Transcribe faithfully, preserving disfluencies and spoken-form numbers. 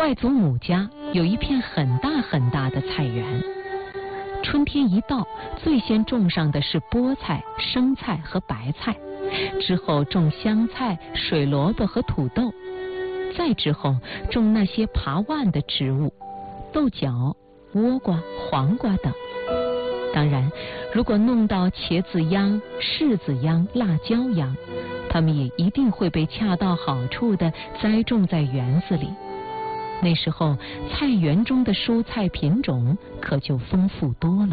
外祖母家有一片很大很大的菜园，春天一到，最先种上的是菠菜、生菜和白菜，之后种香菜、水萝卜和土豆，再之后种那些爬腕的植物，豆角、倭瓜、黄瓜等。当然，如果弄到茄子秧、柿子秧、辣椒秧，它们也一定会被恰到好处地栽种在园子里。那时候，菜园中的蔬菜品种可就丰富多了。